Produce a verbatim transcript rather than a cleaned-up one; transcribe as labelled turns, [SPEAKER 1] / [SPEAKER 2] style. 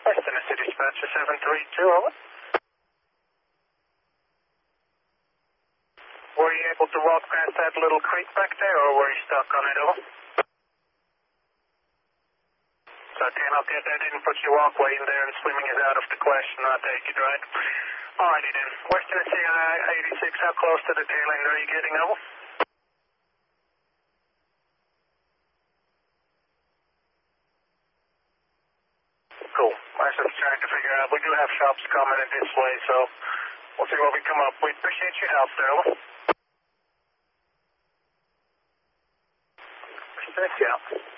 [SPEAKER 1] West Tennessee Dispatcher seven three two, over. Were you able to walk past that little creek back there, or were you stuck on it, over? So ten, okay, that didn't put your walkway in there and swimming is out of the question, I take it, right? Alrighty then. West Tennessee uh, eighty-six, how close to the tail end are you getting, over? Cool. I was just trying to figure out, we do have shops coming in this way, so we'll see what we come up with. Appreciate your help there, over. West Tennessee out.